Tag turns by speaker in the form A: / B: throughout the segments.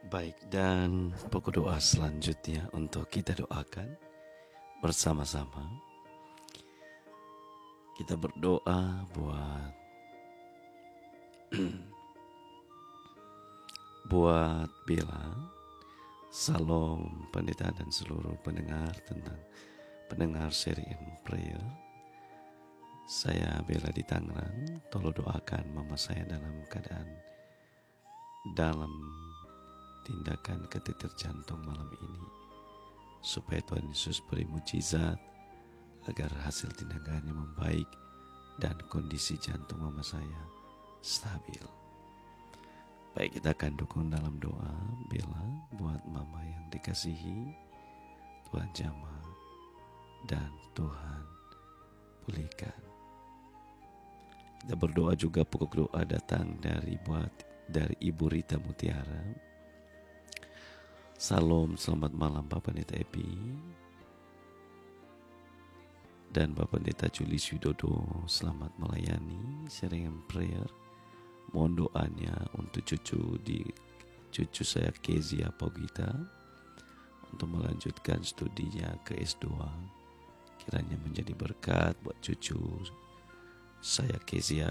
A: Baik, dan pokok doa selanjutnya untuk kita doakan bersama-sama. Kita berdoa buat Bella, Salom, pendeta dan seluruh pendengar seri in prayer. Saya Bella di Tangerang, tolong doakan mama saya dalam tindakan keteter jantung malam ini, supaya Tuhan Yesus beri mujizat agar hasil tindakannya membaik dan kondisi jantung mama saya stabil. Baik, kita akan dukung dalam doa Bella buat mama yang dikasihi Tuhan jamah dan Tuhan pulihkan. Kita berdoa juga, pokok doa datang dari Ibu Rita Mutiara. Salam, selamat malam Bapak Pendeta Epi dan Bapak Pendeta Julius Widodo, selamat melayani sharing and prayer. Mohon doanya untuk cucu saya Kezia Pogita untuk melanjutkan studinya ke S2. Kiranya menjadi berkat buat cucu saya Kezia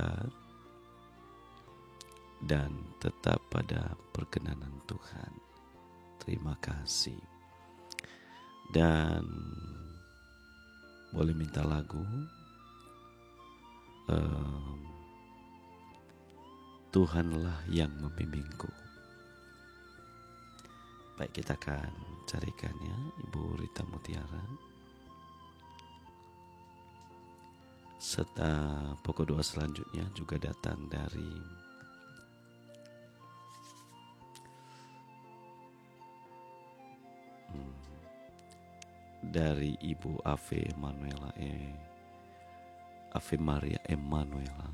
A: dan tetap pada perkenanan Tuhan. Terima kasih. Dan boleh minta lagu Tuhanlah yang membimbingku. Baik, kita akan carikannya Ibu Rita Mutiara. Serta pokok doa selanjutnya juga datang dari Ibu Ave Maria Emanuela.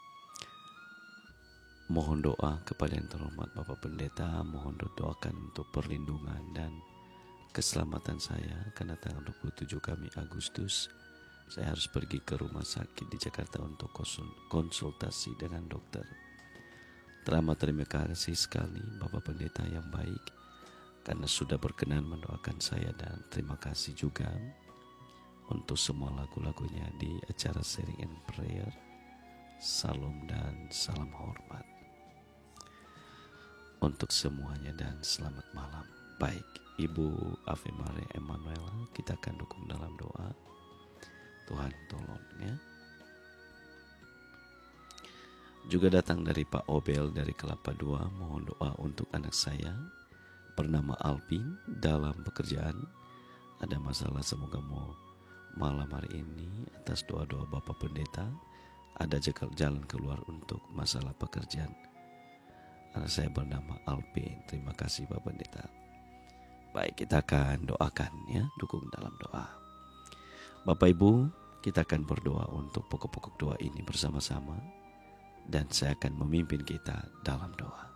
A: Mohon doa kepada yang terhormat Bapak Pendeta, mohon doakan untuk perlindungan dan keselamatan saya, karena tanggal 27 Agustus saya harus pergi ke rumah sakit di Jakarta untuk konsultasi dengan dokter. Terima kasih sekali Bapak Pendeta yang baik karena sudah berkenan mendoakan saya, dan terima kasih juga untuk semua lagu-lagunya di acara sharing and prayer. Salam dan salam hormat untuk semuanya dan selamat malam. Baik, Ibu Ave Maria Emanuela, kita akan dukung dalam doa. Tuhan tolong ya. Juga datang dari Pak Obel dari Kelapa II, mohon doa untuk anak saya bernama Alvin dalam pekerjaan. Ada masalah, semoga malam hari ini atas doa-doa Bapak Pendeta ada jalan keluar untuk masalah pekerjaan. Anak saya bernama Alvin. Terima kasih Bapak Pendeta. Baik, kita akan doakan ya, dukung dalam doa. Bapak Ibu, kita akan berdoa untuk pokok-pokok doa ini bersama-sama, dan saya akan memimpin kita dalam doa.